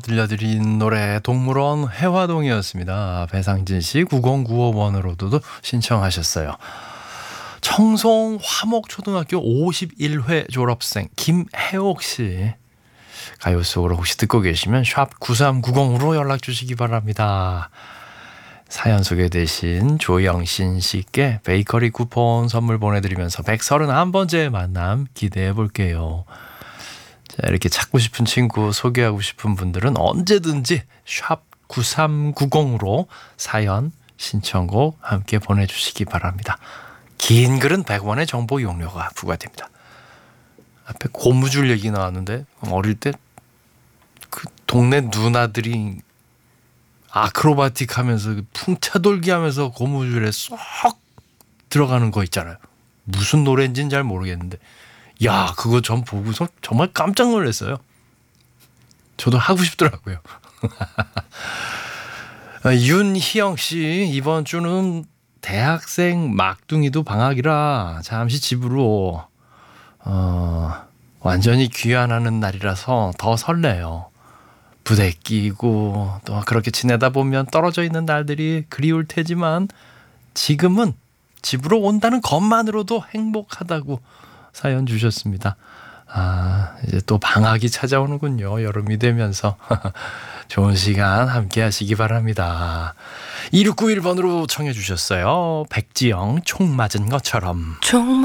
들려드린 노래 동물원 해화동이었습니다. 배상진 씨 90951으로도 신청하셨어요. 청송 화목초등학교 51회 졸업생 김혜옥 씨 가요 속으로 혹시 듣고 계시면 샵 9390으로 연락 주시기 바랍니다. 사연 소개되신 조영신 씨께 베이커리 쿠폰 선물 보내드리면서 131번째 만남 기대해 볼게요. 자, 이렇게 찾고 싶은 친구 소개하고 싶은 분들은 언제든지 샵 9390으로 사연 신청곡 함께 보내주시기 바랍니다. 긴 글은 100원의 정보 이용료가 부과됩니다. 앞에 고무줄 얘기 나왔는데 어릴 때 그 동네 누나들이 아크로바틱 하면서 풍차돌기 하면서 고무줄에 쏙 들어가는 거 있잖아요. 무슨 노래인지는 잘 모르겠는데 야, 그거 전 보고서 정말 깜짝 놀랐어요. 저도 하고 싶더라고요. 윤희영 씨, 이번 주는 대학생 막둥이도 방학이라 잠시 집으로 완전히 귀환하는 날이라서 더 설레요. 부대 끼고 또 그렇게 지내다 보면 떨어져 있는 날들이 그리울 테지만 지금은 집으로 온다는 것만으로도 행복하다고 사연 주셨습니다. 아, 이제 또 방학이 찾아오는군요. 여름이 되면서 좋은 시간 함께 하시기 바랍니다. 2691번으로 청해 주셨어요. 백지영 총 맞은 것처럼.